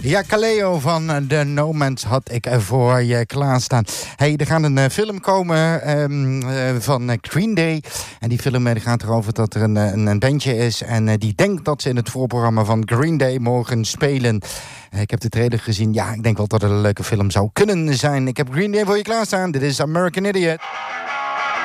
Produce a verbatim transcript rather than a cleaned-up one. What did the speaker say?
Ja, Kaleo van The Nomads had ik voor je klaarstaan. Hey, er gaat een uh, film komen um, uh, van Green Day. En die film uh, die gaat erover dat er een, een, een bandje is. En uh, die denkt dat ze in het voorprogramma van Green Day mogen spelen. Uh, ik heb de trailer gezien. Ja, ik denk wel dat het een leuke film zou kunnen zijn. Ik heb Green Day voor je klaarstaan. Dit is American Idiot.